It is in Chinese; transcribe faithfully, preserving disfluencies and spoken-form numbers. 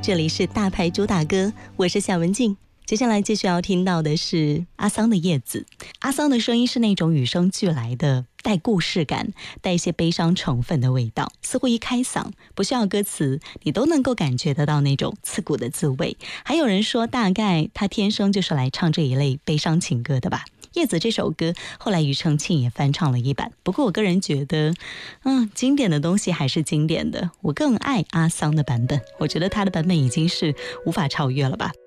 这里是大牌主打歌，我是夏文静。接下来继续要听到的是阿桑的叶子。阿桑的声音是那种与生俱来的带故事感，带一些悲伤成分的味道，似乎一开嗓不需要歌词，你都能够感觉得到那种刺骨的滋味。还有人说大概他天生就是来唱这一类悲伤情歌的吧。叶子这首歌后来庾澄庆也翻唱了一版，不过我个人觉得嗯，经典的东西还是经典的，我更爱阿桑的版本，我觉得他的版本已经是无法超越了吧。